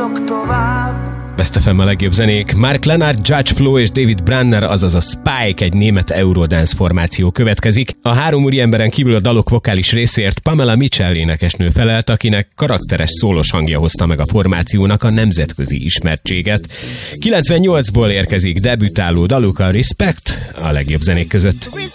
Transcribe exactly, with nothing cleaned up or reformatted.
hallok tovább. Best ef em a legjobb zenék. Mark Leonard, Judge Flow és David Brunner, azaz a Spike, egy német eurodance formáció következik. A három úriemberen kívül a dalok vokális részért Pamela Mitchell énekesnő felelt, akinek karakteres szólos hangja hozta meg a formációnak a nemzetközi ismertséget. kilencvennyolcból érkezik debütáló daluk, a Respect, a legjobb zenék között.